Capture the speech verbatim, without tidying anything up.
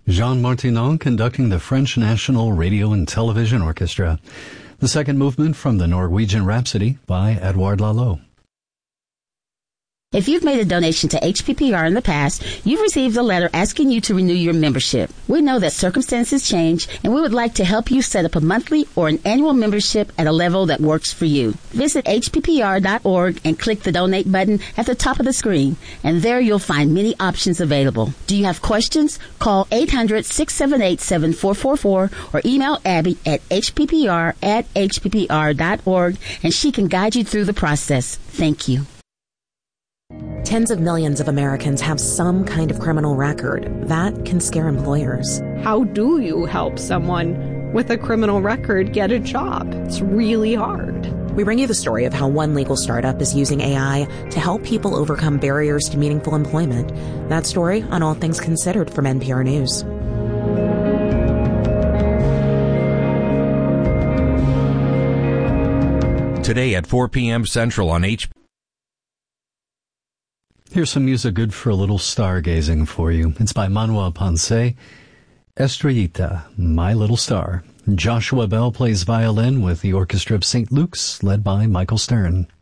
Jean Martinon conducting the French National Radio and Television Orchestra. The second movement from the Norwegian Rhapsody by Edouard Lalo. If you've made a donation to H P P R in the past, you've received a letter asking you to renew your membership. We know that circumstances change, and we would like to help you set up a monthly or an annual membership at a level that works for you. Visit H P P R dot org and click the donate button at the top of the screen, and there you'll find many options available. Do you have questions? Call eight hundred, six seven eight, seven four four four or email Abby at H P P R at H P P R dot org, and she can guide you through the process. Thank you. Tens of millions of Americans have some kind of criminal record. That can scare employers. How do you help someone with a criminal record get a job? It's really hard. We bring you the story of how one legal startup is using A I to help people overcome barriers to meaningful employment. That story on All Things Considered from N P R News. Today at four p.m. Central on H P. Here's some music good for a little stargazing for you. It's by Manuel Ponce. Estrellita, My Little Star. Joshua Bell plays violin with the Orchestra of Saint Luke's, led by Michael Stern.